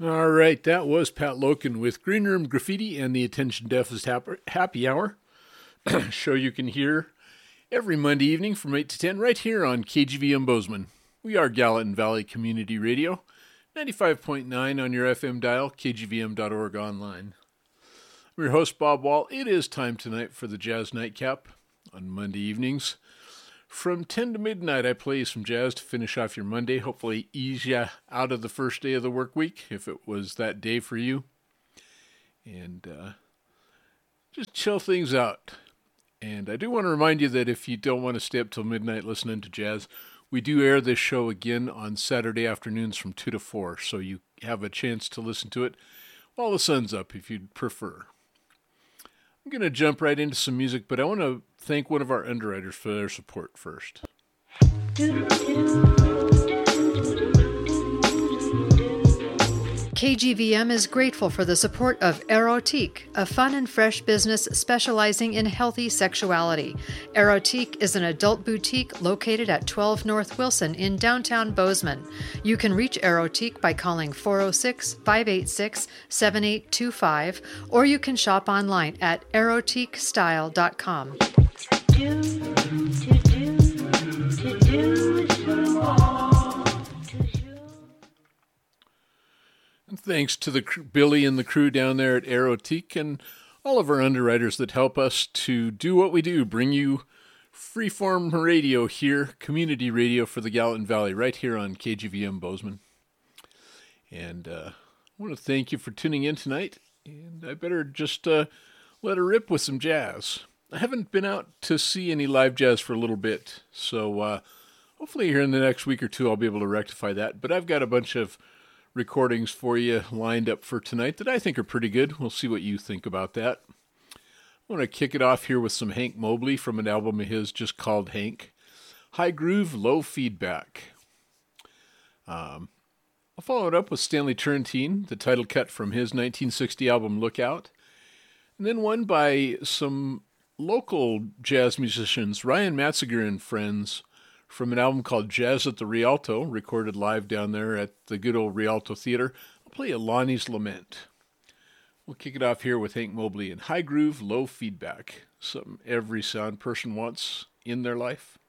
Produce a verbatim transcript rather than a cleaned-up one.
All right, that was Pat Loken with Green Room Graffiti and the Attention Deficit Hap- Happy Hour. Show you can hear every Monday evening from eight to ten right here on K G V M Bozeman. We are Gallatin Valley Community Radio, ninety-five point nine on your F M dial, K G V M dot org online. I'm your host, Bob Wall. It is time tonight for the Jazz Nightcap on Monday evenings. From ten to midnight, I play you some jazz to finish off your Monday, hopefully ease you out of the first day of the work week, if it was that day for you. And uh, just chill things out. And I do want to remind you that if you don't want to stay up till midnight listening to jazz, we do air this show again on Saturday afternoons from two to four, so you have a chance to listen to it while the sun's up, if you'd prefer. I'm going to jump right into some music, but I want to thank one of our underwriters for their support first. K G V M is grateful for the support of Erotique, a fun and fresh business specializing in healthy sexuality. Erotique is an adult boutique located at twelve North Wilson in downtown Bozeman. You can reach Erotique by calling four oh six, five eight six, seven eight two five, or you can shop online at erotique style dot com. Thanks to the Billy and the crew down there at Erotique and all of our underwriters that help us to do what we do, bring you freeform radio here, community radio for the Gallatin Valley, right here on K G V M Bozeman. And uh, I want to thank you for tuning in tonight, and I better just uh, let her rip with some jazz. I haven't been out to see any live jazz for a little bit, so uh, hopefully here in the next week or two I'll be able to rectify that, but I've got a bunch of recordings for you lined up for tonight that I think are pretty good. We'll see what you think about that. I want to kick it off here with some Hank Mobley from an album of his just called Hank. High groove, low feedback. Um, I'll follow it up with Stanley Turrentine, the title cut from his nineteen sixty album Lookout. And then one by some local jazz musicians, Ryan Matziger and friends, from an album called Jazz at the Rialto, recorded live down there at the good old Rialto Theater. I'll play you Lonnie's Lament. We'll kick it off here with Hank Mobley and High Groove, Low Feedback, something every sound person wants in their life.